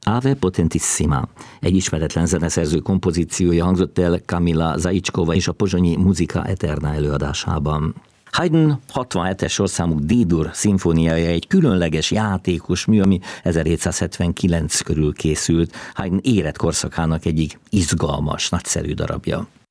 Ave Potentissima. Egy ismeretlen zeneszerző kompozíciója hangzott el Kamila Zajičková és a pozsonyi Musica Eterna előadásában. Haydn 67-es sorszámú D-dur szimfóniája egy különleges játékos mű, ami 1779 körül készült. Haydn életkorszakának egyik izgalmas, nagyszerű darabja.